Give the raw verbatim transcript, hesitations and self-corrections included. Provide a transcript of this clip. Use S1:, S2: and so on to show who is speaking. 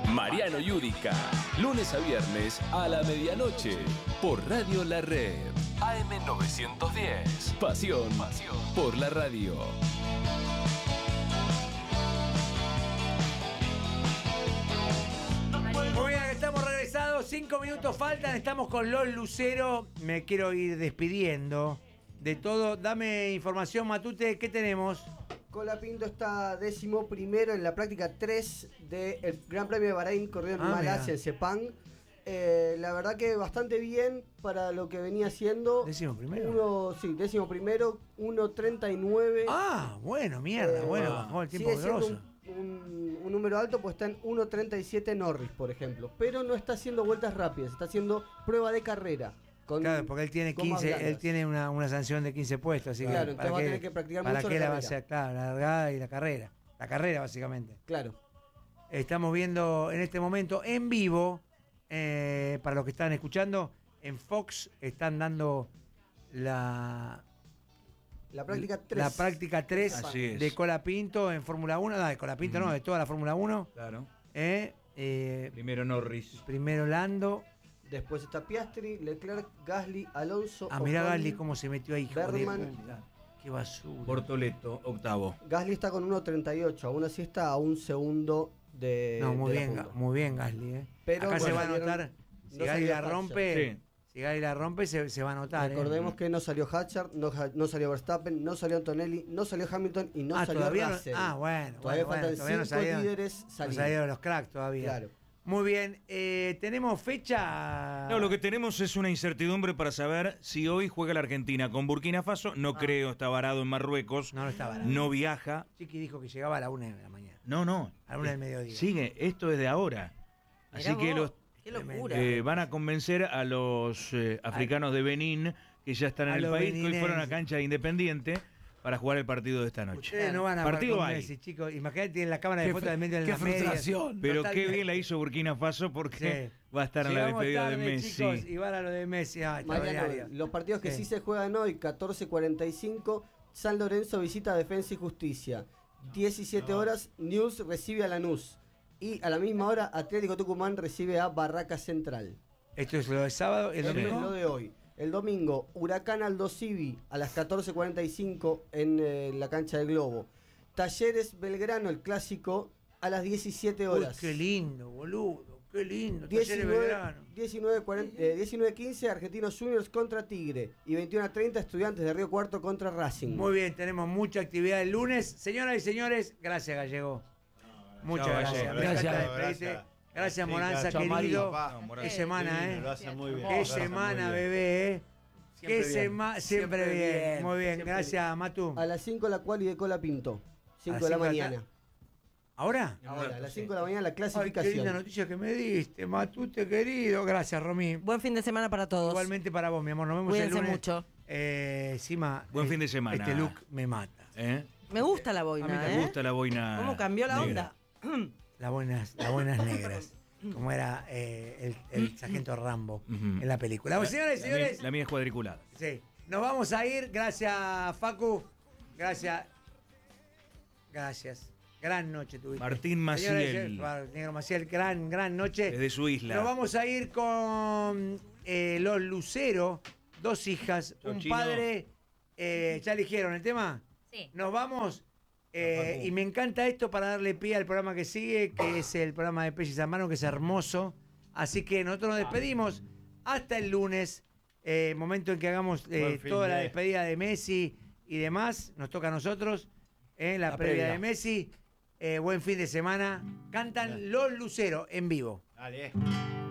S1: Mariano Yudica, lunes a viernes a la medianoche, por Radio La Red, A M novecientos diez. Pasión, Pasión por la radio.
S2: Muy bien, estamos regresados, cinco minutos faltan, estamos con Los Lucero. Me quiero ir despidiendo de todo. Dame información, Matute, ¿qué tenemos?
S3: Colapinto está décimo primero en la práctica tres del Gran Premio de Bahrein, corrido en
S2: Ah,
S3: Malasia,
S2: mira.
S3: en Sepang. Eh, la verdad que bastante bien para lo que venía haciendo.
S2: ¿Décimo primero?
S3: Uno, sí, décimo primero, uno treinta y nueve.
S2: Ah, bueno, mierda,
S3: Eh,
S2: bueno, bajó el tiempo
S3: sigue siendo
S2: grosso.
S3: un, un- un número alto, pues está en uno treinta y siete Norris, por ejemplo. Pero no está haciendo vueltas rápidas, está haciendo prueba de carrera. Con
S2: Claro, porque él tiene
S3: gomas
S2: quince, él
S3: blandas.
S2: tiene una, una sanción de quince puestos, así
S3: Claro,
S2: que
S3: entonces va a tener que practicar
S2: ¿para
S3: mucho
S2: qué
S3: la
S2: la va a
S3: carrera.
S2: hacer? Claro, la largada y la carrera. La carrera, básicamente.
S3: Claro.
S2: Estamos viendo en este momento en vivo, eh, para los que están escuchando, en Fox están dando la,
S3: La práctica tres.
S2: la práctica tres
S4: Así es.
S2: de Colapinto en Fórmula uno. No, de Colapinto no, de toda la Fórmula uno.
S4: Claro.
S2: Eh, eh,
S4: Primero Norris.
S2: primero Lando.
S3: Después está Piastri, Leclerc, Gasly, Alonso.
S2: Ah, mirá
S3: Ocon.
S2: Gasly cómo se metió ahí, hijo de
S3: Berman.
S2: puta. Qué basura.
S4: Bortoleto, octavo.
S3: Gasly está con uno treinta y ocho, aún así está a un segundo de.
S2: No, muy
S3: de la
S2: bien,
S3: punta.
S2: muy bien Gasly, eh.
S3: Pero,
S2: Acá se
S3: bueno,
S2: va a
S3: salieron-
S2: notar, si
S3: no
S2: Gasly
S3: salió
S2: la
S3: Hatcher.
S2: rompe,
S4: Sí.
S2: si Gasly la rompe se, se va a notar.
S3: Recordemos
S2: eh.
S3: que no salió Hatcher, no, ja- no salió Verstappen, no salió Antonelli, no salió Hamilton y no
S2: ah,
S3: salió
S2: todavía no,
S3: Russell.
S2: ah, bueno,
S3: Todavía
S2: bueno,
S3: faltan
S2: bueno, todavía no
S3: cinco
S2: salieron,
S3: líderes
S2: no
S3: salir.
S2: salieron los cracks todavía.
S3: Claro.
S2: Muy bien, eh, tenemos fecha.
S4: No, lo que tenemos es una incertidumbre para saber si hoy juega la Argentina con Burkina Faso. No
S2: Ah.
S4: creo, está varado en Marruecos.
S2: No, no está varado.
S4: No viaja.
S2: Chiqui dijo que llegaba a la una de la mañana.
S4: No, no.
S2: A la una del mediodía.
S4: Sigue, esto es de ahora. Así
S5: Mirá
S4: que
S5: vos,
S4: los
S5: qué locura.
S4: eh, van a convencer a los eh, africanos de Benín que ya están
S2: A
S4: en el
S2: los
S4: país, que hoy fueron a
S2: beninenses.
S4: cancha de Independiente para jugar el partido de esta noche.
S2: Ustedes no van a
S4: Partido
S2: jugar con
S4: hay.
S2: Messi, chicos. Imagínate, tienen la cámara de
S6: Qué
S2: fotos
S6: fr-
S2: del medio de
S6: qué
S2: la media.
S6: frustración.
S4: Pero
S2: Totalmente.
S4: qué bien la hizo Burkina Faso porque
S2: Sí.
S4: va a estar en la
S2: Llegamos
S4: despedida de
S2: tarde,
S4: Messi.
S2: chicos, y van a lo de Messi. Ay,
S3: Mañana,
S2: extraordinario.
S3: los partidos que
S2: Sí.
S3: sí se juegan hoy, catorce cuarenta y cinco, San Lorenzo visita Defensa y Justicia. diecisiete horas, News recibe a Lanús. Y a la misma hora, Atlético Tucumán recibe a Barraca Central.
S2: Esto es lo de sábado, el
S3: Esto es
S2: domingo.
S3: lo de hoy. El domingo, Huracán Aldo Civi a las catorce cuarenta y cinco en eh, la cancha del Globo. Talleres Belgrano, el clásico, a las diecisiete
S2: Uy,
S3: horas.
S2: qué lindo, boludo. Qué lindo. Talleres
S3: diecinueve,
S2: Belgrano.
S3: diecinueve, cuarenta, eh, diecinueve quince Argentinos Juniors contra Tigre y veintiuno a treinta Estudiantes de Río Cuarto contra Racing.
S2: Muy bien, tenemos mucha actividad el lunes. Señoras y señores, gracias Gallego. Muchas
S4: Chao,
S2: gracias.
S4: Gallego.
S2: Me encanta
S6: Gracias.
S2: despedirte.
S7: Gracias.
S2: Gracias,
S7: Sí,
S2: Moranza,
S7: gracias,
S2: querido.
S7: Mario.
S4: No,
S2: Qué
S4: Moranza.
S2: semana,
S7: Divino,
S2: ¿eh?
S7: Lo hace muy bien.
S2: Qué
S7: Lo hace
S2: semana,
S7: muy bien.
S2: bebé, ¿eh?
S6: Siempre
S2: Qué
S6: bien.
S2: semana, siempre,
S6: Siempre
S2: bien.
S6: bien.
S2: Muy bien,
S3: Siempre
S2: gracias, Matu.
S3: A las cinco la quali de Cola Pinto. cinco
S2: las
S3: de la
S2: cinco de la
S3: mañana.
S2: ¿Ahora?
S3: Ahora, a las cinco de la mañana la
S2: Ay, qué linda
S3: clasificación.
S2: noticia que me diste, Matute, querido. Gracias, Romy.
S5: Buen fin de semana para todos.
S2: Igualmente para vos, mi amor. Nos vemos
S5: Cuídense
S2: el lunes.
S5: mucho.
S2: Eh, Sima,
S4: Buen
S2: eh,
S4: fin de semana.
S2: Este look me mata.
S4: ¿Eh?
S5: Me gusta la boina,
S2: A mí
S5: ¿eh?
S4: Me gusta la boina.
S5: ¿Cómo cambió la
S4: negra.
S5: onda?
S2: Las buenas, las buenas negras. Como era eh, el, el sargento Rambo
S4: Ujú.
S2: en la película. Bueno, señores y
S4: La mía-
S2: señores.
S4: La mía es cuadriculada.
S2: Sí. Nos vamos a ir. Gracias, Facu. Gracias. Gracias. Gran noche tuviste.
S4: Martín Maciel.
S2: Señores y señores, claro, Negro Maciel, gran, gran noche.
S4: Desde su isla.
S2: Nos vamos a ir con eh, los Lucero, dos hijas,
S4: Chau,
S2: un
S4: Chino.
S2: padre. Eh, ¿Ya eligieron el tema?
S8: Sí.
S2: Nos vamos. eh, y me encanta esto para darle pie al programa que sigue, que es el programa de Pelle y Zamano, que es hermoso. Así que nosotros nos despedimos hasta el lunes, eh, momento en que hagamos eh,
S7: Buen fin
S2: toda la
S7: de-
S2: despedida de Messi y demás. Nos toca a nosotros, eh, la,
S6: La
S2: previa,
S6: previa.
S2: de Messi. Eh, buen fin de semana. Cantan Los Lucero en vivo.
S7: Dale.